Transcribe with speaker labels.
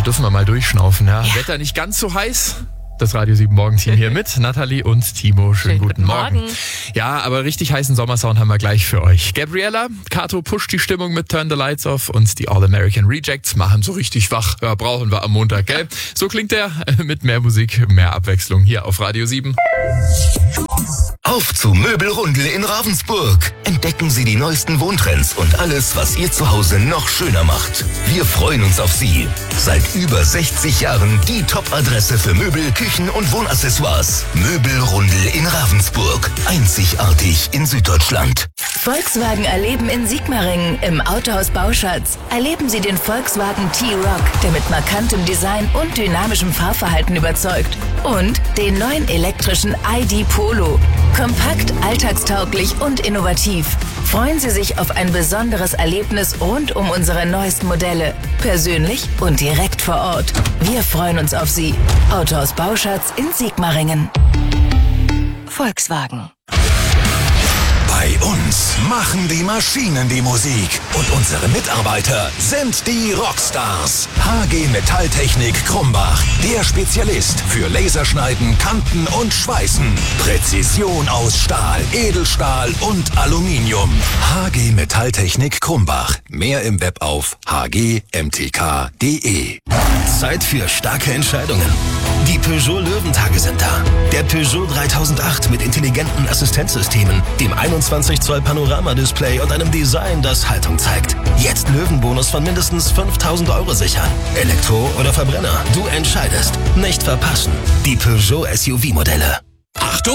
Speaker 1: da dürfen wir mal durchschnaufen. Ja. Wetter nicht ganz so heiß. Das Radio 7 Morgenteam hier mit Nathalie und Timo. Schönen guten Morgen. Ja, aber richtig heißen Sommersound haben wir gleich für euch. Gabriella, Kato pusht die Stimmung mit Turn the Lights Off und die All-American Rejects machen so richtig wach. Ja, brauchen wir am Montag, gell? So klingt der mit mehr Musik, mehr Abwechslung hier auf Radio 7.
Speaker 2: Auf zu Möbelrundel in Ravensburg. Entdecken Sie die neuesten Wohntrends und alles, was Ihr Zuhause noch schöner macht. Wir freuen uns auf Sie. Seit über 60 Jahren die Top-Adresse für Möbel, Küchen und Wohnaccessoires. Möbelrundel in Ravensburg. Einzigartig in Süddeutschland.
Speaker 3: Volkswagen erleben in Sigmaringen im Autohaus Bauschatz. Erleben Sie den Volkswagen T-Roc, der mit markantem Design und dynamischem Fahrverhalten überzeugt. Und den neuen elektrischen ID Polo. Kompakt, alltagstauglich und innovativ. Freuen Sie sich auf ein besonderes Erlebnis rund um unsere neuesten Modelle. Persönlich und direkt vor Ort. Wir freuen uns auf Sie. Autohaus Bauschatz in Sigmaringen. Volkswagen.
Speaker 4: Bei uns machen die Maschinen die Musik und unsere Mitarbeiter sind die Rockstars. HG Metalltechnik Krumbach, der Spezialist für Laserschneiden, Kanten und Schweißen. Präzision aus Stahl, Edelstahl und Aluminium. HG Metalltechnik Krumbach. Mehr im Web auf hgmtk.de.
Speaker 2: Zeit für starke Entscheidungen. Die Peugeot Löwentage sind da. Der Peugeot 3008 mit intelligenten Assistenzsystemen, dem 21 Zoll Panoramadisplay und einem Design, das Haltung zeigt. Jetzt Löwenbonus von mindestens 5.000 € sichern. Elektro oder Verbrenner, du entscheidest. Nicht verpassen. Die Peugeot SUV-Modelle.